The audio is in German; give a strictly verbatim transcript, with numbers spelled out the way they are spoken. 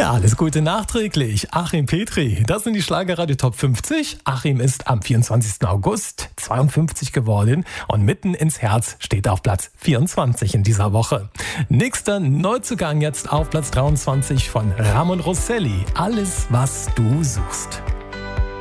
Ja, alles Gute nachträglich. Achim Petri, das sind die Schlagerradio Top fünfzig. Achim ist am vierundzwanzigsten August zweiundfünfzig geworden und mitten ins Herz steht er auf Platz vierundzwanzig in dieser Woche. Nächster Neuzugang jetzt auf Platz dreiundzwanzig von Ramon Rosselli. Alles, was du suchst.